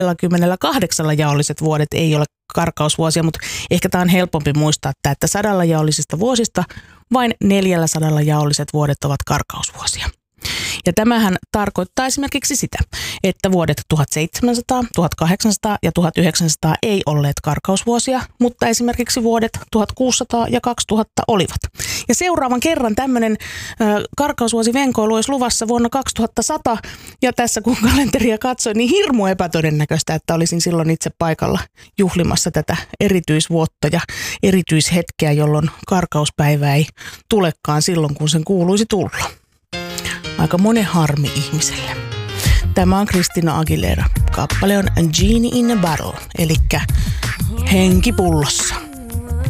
28 jaolliset vuodet ei ole karkausvuosia, mutta ehkä tämä on helpompi muistaa, että 100 jaollisista vuosista vain 400 jaolliset vuodet ovat karkausvuosia. Ja tämähän tarkoittaa esimerkiksi sitä, että vuodet 1700, 1800 ja 1900 ei olleet karkausvuosia, mutta esimerkiksi vuodet 1600 ja 2000 olivat. Ja seuraavan kerran tämmöinen karkausvuosi venkoilu olisi luvassa vuonna 2100, ja tässä kun kalenteria katsoin, niin hirmu epätodennäköistä, että olisin silloin itse paikalla juhlimassa tätä erityisvuotta ja erityishetkeä, jolloin karkauspäivä ei tulekaan silloin, kun sen kuuluisi tulla. Aika monen harmi ihmiselle. Tämä on Christina Aguilera. Kappale on Genie in a Bottle, eli henki pullossa.